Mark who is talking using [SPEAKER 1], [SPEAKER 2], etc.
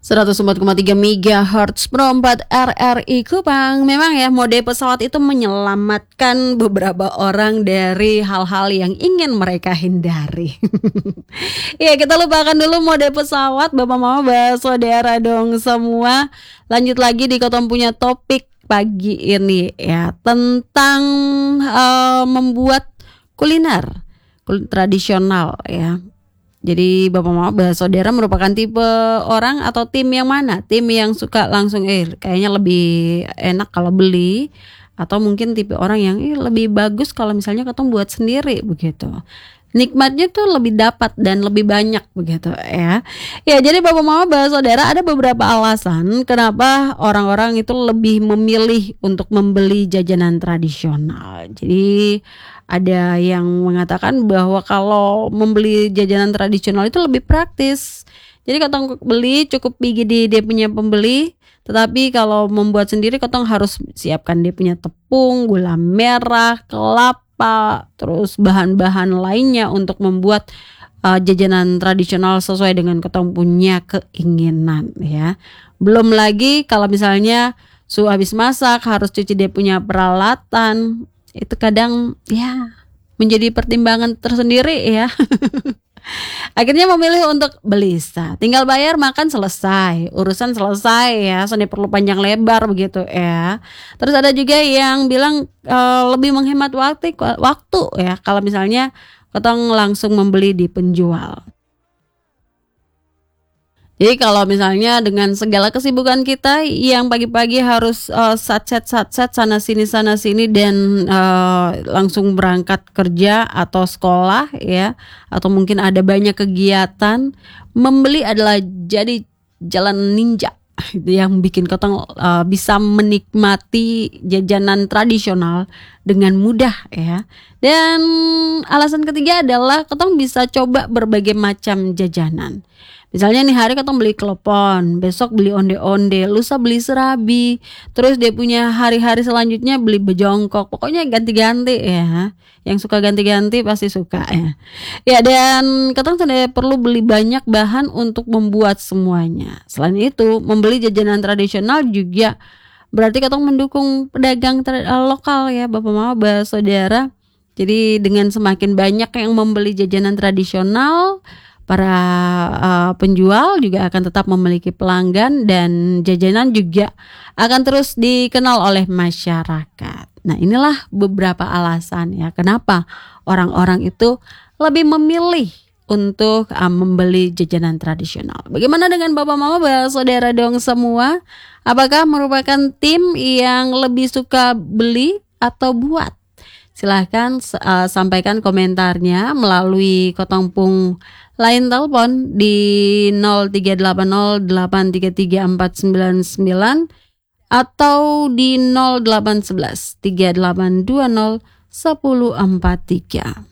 [SPEAKER 1] 104,3 MHz Pro 4 RRI Kupang. Memang ya, mode pesawat itu menyelamatkan beberapa orang dari hal-hal yang ingin mereka hindari. Ya, kita lupakan dulu mode pesawat, Bapak Mama, saudara dong semua. Lanjut lagi di Kotong punya topik pagi ini ya, tentang membuat kuliner tradisional ya. Jadi Bapak Mama, saudara merupakan tipe orang atau tim yang mana? Tim yang suka langsung kayaknya lebih enak kalau beli, atau mungkin tipe orang yang lebih bagus kalau misalnya ketemu buat sendiri begitu. Nikmatnya tuh lebih dapat dan lebih banyak begitu ya. Ya, jadi Bapak Mama, saudara, ada beberapa alasan kenapa orang-orang itu lebih memilih untuk membeli jajanan tradisional. Jadi ada yang mengatakan bahwa kalau membeli jajanan tradisional itu lebih praktis. Jadi ketong beli cukup pergi di dia punya pembeli. Tetapi kalau membuat sendiri ketong harus siapkan dia punya tepung, gula merah, kelapa, terus bahan-bahan lainnya untuk membuat jajanan tradisional sesuai dengan ketong punya keinginan ya. Belum lagi kalau misalnya habis masak harus cuci dia punya peralatan. Itu kadang ya menjadi pertimbangan tersendiri ya. Akhirnya memilih untuk beli tinggal bayar, makan, selesai, urusan selesai ya, seni perlu panjang lebar begitu ya. Terus ada juga yang bilang lebih menghemat waktu ya kalau misalnya ketong langsung membeli di penjual. Jadi kalau misalnya dengan segala kesibukan kita yang pagi-pagi harus satset sana sini dan langsung berangkat kerja atau sekolah ya, atau mungkin ada banyak kegiatan, membeli adalah jadi jalan ninja yang bikin ketong bisa menikmati jajanan tradisional dengan mudah ya. Dan alasan ketiga adalah ketong bisa coba berbagai macam jajanan. Misalnya nih hari ketong beli klepon, besok beli onde-onde, lusa beli serabi, terus dia punya hari-hari selanjutnya beli bejongkok. Pokoknya ganti-ganti ya. Yang suka ganti-ganti pasti suka ya. Ya, dan ketong tidak perlu beli banyak bahan untuk membuat semuanya. Selain itu, membeli jajanan tradisional juga berarti ketong mendukung pedagang lokal ya, Bapak Mama, saudara. Jadi dengan semakin banyak yang membeli jajanan tradisional, para penjual juga akan tetap memiliki pelanggan dan jajanan juga akan terus dikenal oleh masyarakat. Nah, inilah beberapa alasan ya kenapa orang-orang itu lebih memilih untuk membeli jajanan tradisional. Bagaimana dengan Bapak Mama, saudara dong semua? Apakah merupakan tim yang lebih suka beli atau buat? Silahkan sampaikan komentarnya melalui Kotongpung line telepon di 0380833499 atau di 0811 3820 1043.